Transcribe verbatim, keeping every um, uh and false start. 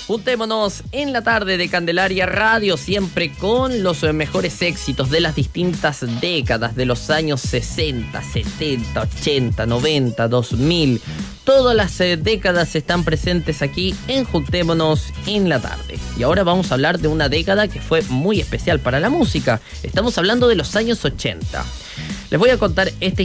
Juntémonos en la tarde de Candelaria Radio, siempre con los mejores éxitos de las distintas décadas de los años sesenta, setenta, ochenta, noventa, dos mil. Todas las eh, décadas están presentes aquí en Juntémonos en la tarde. Y ahora vamos a hablar de una década que fue muy especial para la música. Estamos hablando de los años ochenta. Les voy a contar esta